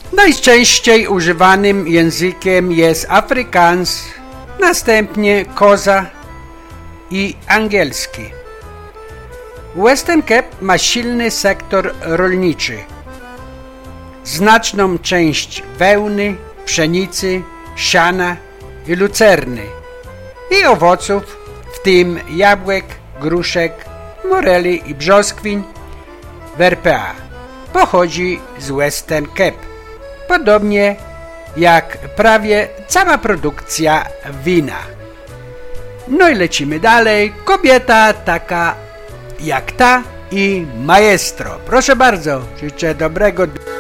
Najczęściej używanym językiem jest Afrikaans, następnie Koza i angielski. Western Cape ma silny sektor rolniczy. Znaczną część wełny, pszenicy, siana i lucerny i owoców, w tym jabłek, gruszek, moreli i brzoskwiń w RPA pochodzi z Western Cape, podobnie jak prawie cała produkcja wina. No i lecimy dalej. Kobieta taka jak ta i maestro. Proszę bardzo, życzę dobrego dnia.